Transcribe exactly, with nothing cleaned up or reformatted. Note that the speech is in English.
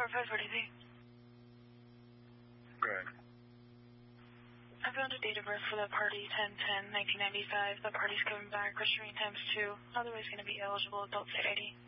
four five, what do you think? Good. I found a date of birth for that party, ten ten nineteen ninety-five. The party's coming back, registering times two. Otherwise going to be eligible adult state I D.